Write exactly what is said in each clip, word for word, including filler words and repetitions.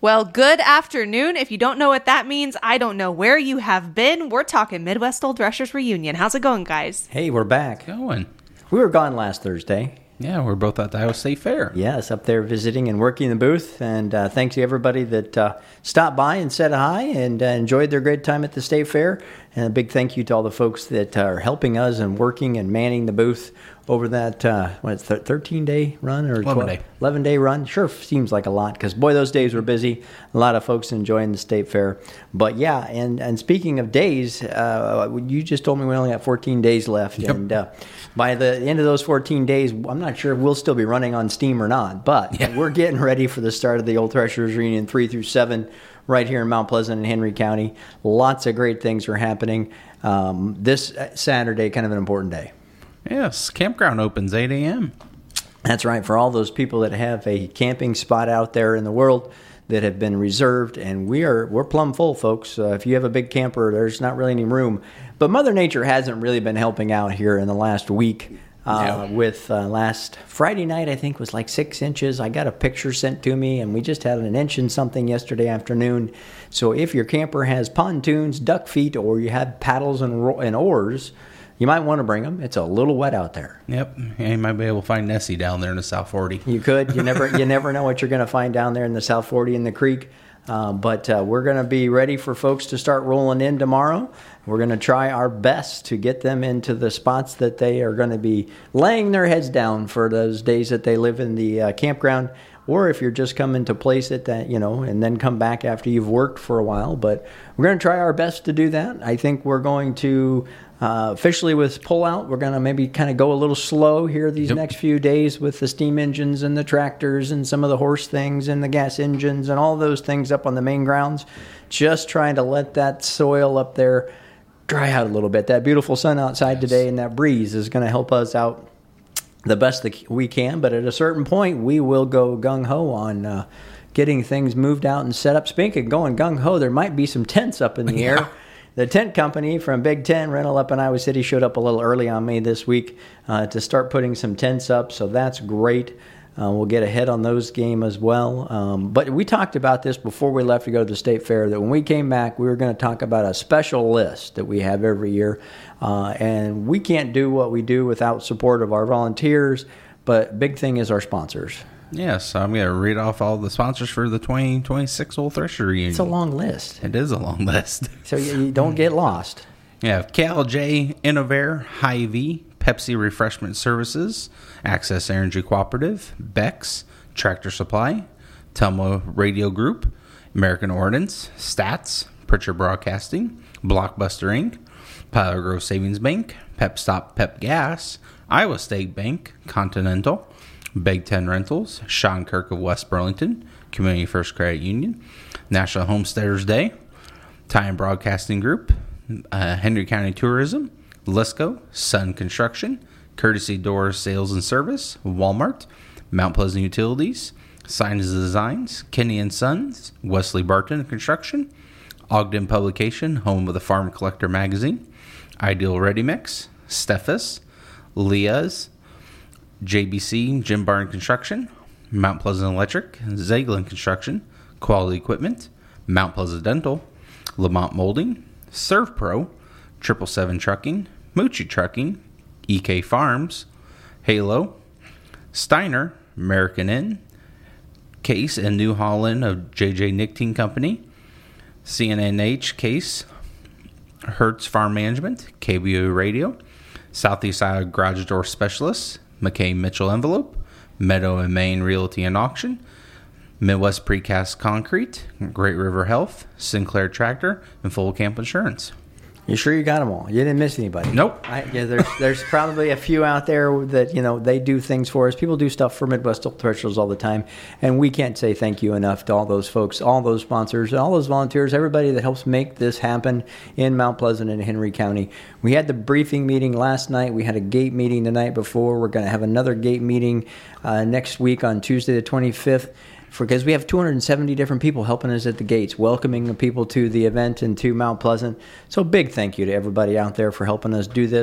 Well, good afternoon. If you don't know what that means, I don't know where you have been. We're talking Midwest Old Threshers Reunion. How's it going, guys? Hey, we're back. Going. We were gone last Thursday. Yeah, we're both at the Iowa State Fair. Yes, up there visiting and working the booth. And uh, thanks to everybody that uh, stopped by and said hi and uh, enjoyed their great time at the State Fair. And a big thank you to all the folks that are helping us and working and manning the booth over that, uh, what, thirteen-day run? or eleven-day. eleven-day run. Sure seems like a lot because, boy, those days were busy. A lot of folks enjoying the State Fair. But, yeah, and, and speaking of days, uh, you just told me we only got fourteen days left. Yep. And uh, by the end of those fourteen days, I'm not sure if we'll still be running on steam or not. But yeah. we're getting ready for the start of the Old Threshers Reunion three through seven right here in Mount Pleasant and Henry County. Lots of great things are happening. Um, this Saturday, kind of an important day. Yes, campground opens eight a.m. That's right. For all those people that have a camping spot out there in the world that have been reserved, and we are we're plumb full, folks. Uh, if you have a big camper, there's not really any room. But Mother Nature hasn't really been helping out here in the last week. Uh, No. With uh, last Friday night, I think was like six inches. I got a picture sent to me, and we just had an inch and something yesterday afternoon. So if your camper has pontoons, duck feet, or you have paddles and, ro- and oars, you might want to bring them. It's a little wet out there. Yep, yeah, you might be able to find Nessie down there in the South forty. You could. You never. You never know what you're going to find down there in the South forty in the creek. Uh, but uh, we're going to be ready for folks to start rolling in tomorrow. We're going to try our best to get them into the spots that they are going to be laying their heads down for those days that they live in the uh, campground. Or if you're just coming to place it, that you know, and then come back after you've worked for a while. But we're going to try our best to do that. I think we're going to uh, officially with pullout. We're going to maybe kind of go a little slow here these Yep. next few days with the steam engines and the tractors and some of the horse things and the gas engines and all those things up on the main grounds. Just trying to let that soil up there dry out a little bit. That beautiful sun outside today and that breeze is going to help us out the best that we can, but at a certain point, we will go gung-ho on uh, getting things moved out and set up. Speaking of going gung-ho, there might be some tents up in the Yeah. air. The tent company from Big Ten Rental up in Iowa City showed up a little early on me this week uh, to start putting some tents up, so that's great. Uh, we'll get ahead on those game as well. Um, but we talked about this before we left to go to the State Fair, that when we came back, we were going to talk about a special list that we have every year. Uh, and we can't do what we do without support of our volunteers. But big thing is our sponsors. Yes, I'm going to read off all the sponsors for the twenty twenty-six Old Thresher Reunion. It's a long list, It is a long list. so you, you don't get lost. Yeah, K L J, Innovair, Hy-Vee, Pepsi Refreshment Services, Access Energy Cooperative, Bex, Tractor Supply, Telmo Radio Group, American Ordnance, Stats, Pritchard Broadcasting, Blockbuster Incorporated, Pilot Grove Savings Bank, Pep Stop Pep Gas, Iowa State Bank, Continental, Big Ten Rentals, Sean Kirk of West Burlington, Community First Credit Union, National Homesteaders Day, Time Broadcasting Group, uh, Henry County Tourism, Lisco, Sun Construction, Courtesy Doors Sales and Service, Walmart, Mount Pleasant Utilities, Signs and Designs, Kenny and Sons, Wesley Barton Construction, Ogden Publication, home of the Farm Collector Magazine, Ideal Ready Mix, Steffes, Leah's, J B C Jim Barn Construction, Mount Pleasant Electric, Zaglin Construction, Quality Equipment, Mount Pleasant Dental, Lamont Molding, ServPro, Triple Seven Trucking, Moochie Trucking, E K Farms, Halo, Steiner, American Inn, Case and New Holland of J J Nicotine Company, C N N H Case, Hertz Farm Management, K B O Radio, Southeast Iowa Garage Door Specialists, McKay Mitchell Envelope, Meadow and Maine Realty and Auction, Midwest Precast Concrete, Great River Health, Sinclair Tractor, and Full Camp Insurance. You sure you got them all? You didn't miss anybody? Nope. I, yeah, there's there's probably a few out there that, you know, they do things for us. People do stuff for Midwest Old Threshers all the time, and we can't say thank you enough to all those folks, all those sponsors, all those volunteers, everybody that helps make this happen in Mount Pleasant and Henry County. We had the briefing meeting last night. We had a gate meeting the night before. We're going to have another gate meeting uh, next week on Tuesday the twenty-fifth. Because we have two hundred seventy different people helping us at the gates, welcoming the people to the event and to Mount Pleasant. So big thank you to everybody out there for helping us do this.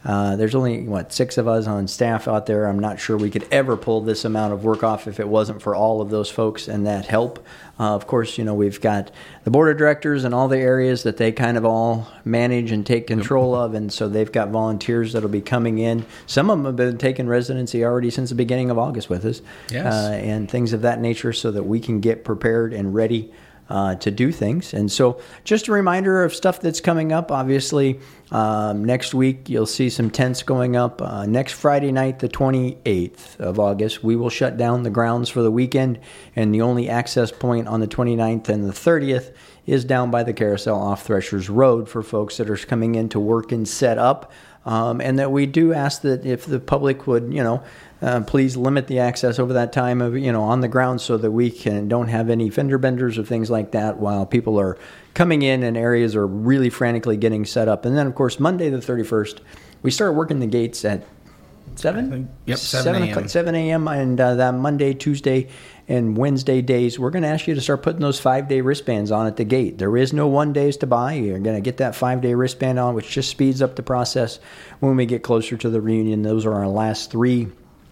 Uh, there's only, what, six of us on staff out there. I'm not sure we could ever pull this amount of work off if it wasn't for all of those folks and that help. Uh, of course, you know, we've got the board of directors and all the areas that they kind of all manage and take control of, and so they've got volunteers that'll be coming in. Some of them have been taking residency already since the beginning of August with us, yes. uh, and things of that nature so that we can get prepared and ready Uh, to do things. And so just a reminder of stuff that's coming up. Obviously, um, next week you'll see some tents going up. Uh, next Friday night, the twenty-eighth of August, we will shut down the grounds for the weekend, and the only access point on the twenty-ninth and the thirtieth is down by the carousel off Thresher's Road for folks that are coming in to work and set up. Um, and that we do ask that if the public would, you know, uh, please limit the access over that time of, you know, on the ground so that we can don't have any fender benders or things like that while people are coming in and areas are really frantically getting set up. And then, of course, Monday the thirty-first, we start working the gates at seven? Yep, seven a.m. seven a.m. And uh, that Monday, Tuesday, and Wednesday days, we're going to ask you to start putting those five-day wristbands on at the gate. There is no one days to buy. You're going to get that five-day wristband on, which just speeds up the process when we get closer to the reunion. Those are our last three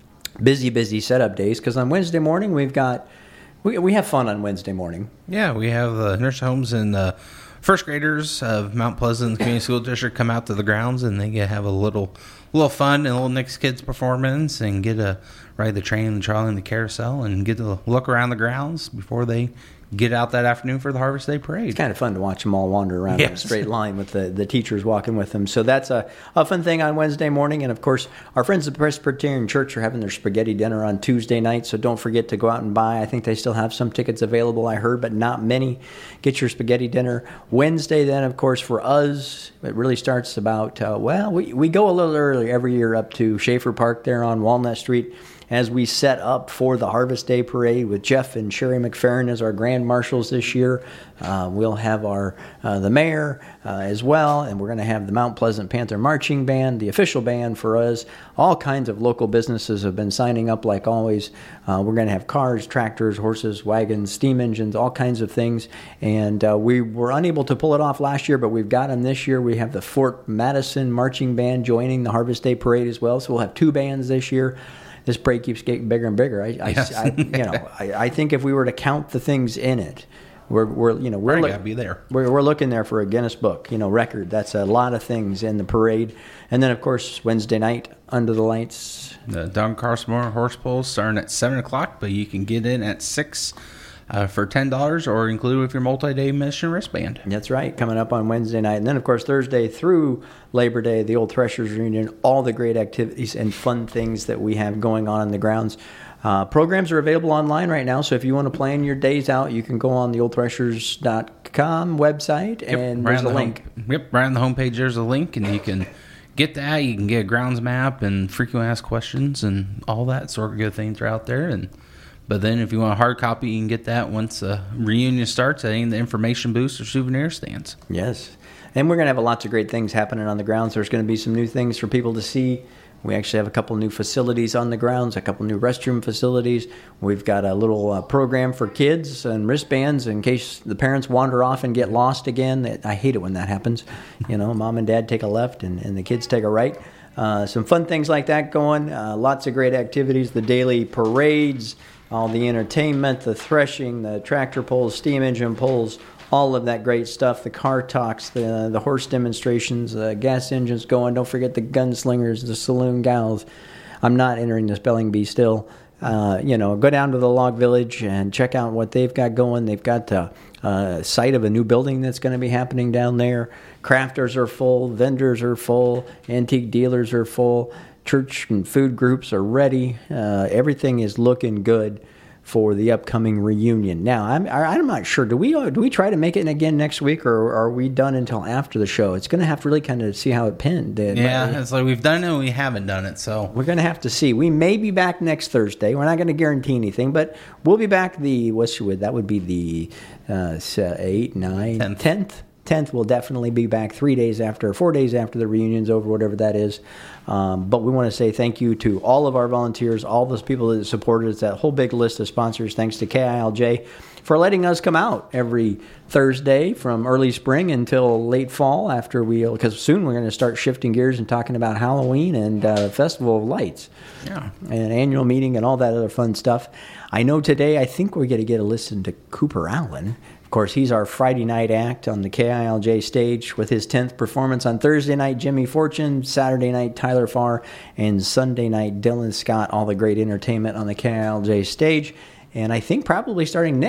busy, busy setup days, because on Wednesday morning, we've got, we, we have fun on Wednesday morning. Yeah, we have the uh, nursing homes and uh, first graders of Mount Pleasant Community School District come out to the grounds, and they get have a little little fun and a little Nick's Kids performance and get to ride the train and the trolley and the carousel and get to look around the grounds before they get out that afternoon for the Harvest Day Parade. It's kind of fun to watch them all wander around yes. in a straight line with the, the teachers walking with them. So that's a, a fun thing on Wednesday morning. And, of course, our friends at the Presbyterian Church are having their spaghetti dinner on Tuesday night, so don't forget to go out and buy. I think they still have some tickets available, I heard, but not many. Get your spaghetti dinner. Wednesday, then, of course, for us, it really starts about, uh, well, we, we go a little early every year up to Schaefer Park there on Walnut Street as we set up for the Harvest Day Parade with Jeff and Sherry McFerrin as our grand marshals this year. Uh, we'll have our uh, the mayor uh, as well, and we're going to have the Mount Pleasant Panther Marching Band, the official band for us. All kinds of local businesses have been signing up like always. Uh, we're going to have cars, tractors, horses, wagons, steam engines, all kinds of things. And uh, we were unable to pull it off last year, but we've got them this year. We have the Fort Madison Marching Band joining the Harvest Day Parade as well, so we'll have two bands this year. This parade keeps getting bigger and bigger. I, I, yes. I you know, I, I think if we were to count the things in it, we're, we're you know, we're I look, gotta be there. We're, we're looking there for a Guinness Book, you know, record. That's a lot of things in the parade. And then, of course, Wednesday night, Under the Lights. The Don Carsmore horse pulls starting at seven o'clock, but you can get in at six uh, for ten dollars or include with your multi-day mission wristband. That's right, coming up on Wednesday night. And then, of course, Thursday through Labor Day, the Old Threshers Reunion, all the great activities and fun things that we have going on in the grounds. Uh, programs are available online right now, so if you want to plan your days out, you can go on the old threshers dot com website, and yep, there's a the link. Home, yep, right on the homepage, there's a link, and you can get that. You can get a grounds map and frequently asked questions and all that sort of good things are out there. And But then if you want a hard copy, you can get that once the reunion starts at any of the information booths or souvenir stands. Yes. And we're going to have lots of great things happening on the grounds. There's going to be some new things for people to see. We actually have a couple new facilities on the grounds, a couple new restroom facilities. We've got a little uh, program for kids and wristbands in case the parents wander off and get lost again. I hate it when that happens. You know, mom and dad take a left and, and the kids take a right. Uh, some fun things like that going. Uh, lots of great activities, the daily parades, all the entertainment, the threshing, the tractor pulls, steam engine pulls, all of that great stuff, the car talks, the the horse demonstrations, the gas engines going. Don't forget the gunslingers, the saloon gals. I'm not entering the spelling bee still. Uh, you know, go down to the Log Village and check out what they've got going. They've got a, a site of a new building that's going to be happening down there. Crafters are full, vendors are full, antique dealers are full, church and food groups are ready. Uh, everything is looking good for the upcoming reunion. Now, I'm I'm not sure. Do we do we try to make it again next week, or are we done until after the show? It's going to have to really kind of see how it pinned. Yeah, it's like we've done it and we haven't done it, so we're going to have to see. We may be back next Thursday. We're not going to guarantee anything, but we'll be back the what's with that would be the uh, eight, nine, tenth. tenth. tenth, we'll definitely be back three days after, four days after the reunion's over, whatever that is. Um, but we want to say thank you to all of our volunteers, all those people that supported us, that whole big list of sponsors. Thanks to K I L J for letting us come out every Thursday from early spring until late fall, after we, because soon we're going to start shifting gears and talking about Halloween and uh, Festival of Lights. Yeah. And annual meeting and all that other fun stuff. I know today, I think we're going to get a listen to Cooper Allen. Of course, he's our Friday night act on the K I L J stage with his tenth performance. On Thursday night, Jimmy Fortune. Saturday night, Tyler Farr. And Sunday night, Dylan Scott. All the great entertainment on the K I L J stage. And I think probably starting next